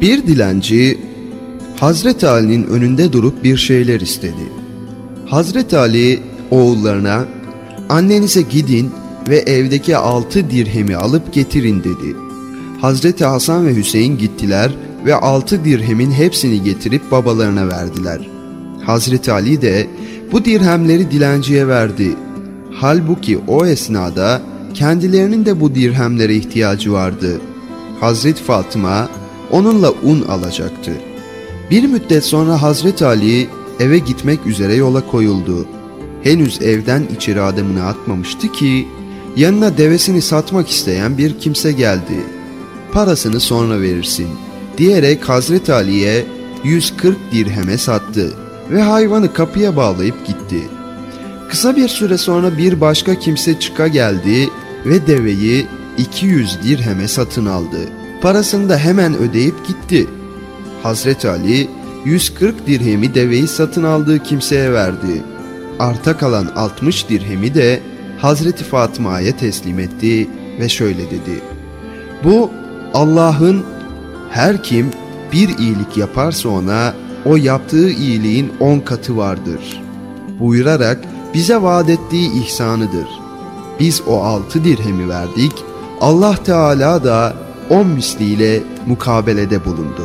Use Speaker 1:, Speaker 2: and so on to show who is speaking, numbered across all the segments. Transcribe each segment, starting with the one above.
Speaker 1: Bir dilenci Hazreti Ali'nin önünde durup bir şeyler istedi. Hazreti Ali oğullarına annenize gidin ve evdeki 6 dirhemi alıp getirin dedi. Hazreti Hasan ve Hüseyin gittiler ve 6 dirhemin hepsini getirip babalarına verdiler. Hazreti Ali de bu dirhemleri dilenciye verdi. Halbuki o esnada kendilerinin de bu dirhemlere ihtiyacı vardı. Hazreti Fatıma onunla un alacaktı. Bir müddet sonra Hazreti Ali eve gitmek üzere yola koyuldu. Henüz evden içeri adımını atmamıştı ki yanına devesini satmak isteyen bir kimse geldi. Parasını sonra verirsin diyerek Hazreti Ali'ye 140 dirheme sattı ve hayvanı kapıya bağlayıp gitti. Kısa bir süre sonra bir başka kimse çıka geldi ve deveyi 200 dirheme satın aldı. Parasını da hemen ödeyip gitti. Hazreti Ali 140 dirhemi deveyi satın aldığı kimseye verdi. Arta kalan 60 dirhemi de Hazreti Fatıma'ya teslim etti ve şöyle dedi: bu Allah'ın, her kim bir iyilik yaparsa ona o yaptığı iyiliğin 10 katı vardır buyurarak bize vaat ettiği ihsanıdır. Biz o 6 dirhemi verdik, Allah Teala da 10 misliyle mukabelede bulundu.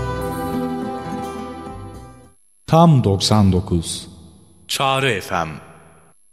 Speaker 2: Tam 99.
Speaker 3: Çağrı FM